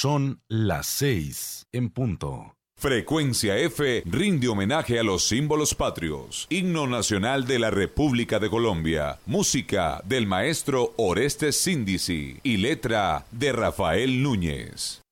Son las 6 en punto. Frecuencia F rinde homenaje a los símbolos patrios. Himno Nacional de la República de Colombia. Música del maestro Orestes Síndici y letra de Rafael Núñez.